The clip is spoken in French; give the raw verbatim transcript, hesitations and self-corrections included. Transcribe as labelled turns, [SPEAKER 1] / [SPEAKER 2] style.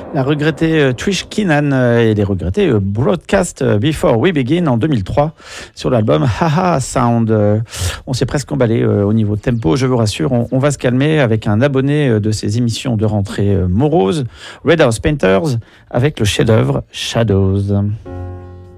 [SPEAKER 1] La regrettée euh, Trish Keenan euh, et les regrettés euh, Broadcast Before We Begin en deux mille trois sur l'album Haha Sound. Euh, on s'est presque emballé euh, au niveau tempo, je vous rassure. On, on va se calmer avec un abonné euh, de ces émissions de rentrée euh, morose, Red House Painters, avec le chef-d'œuvre Shadows.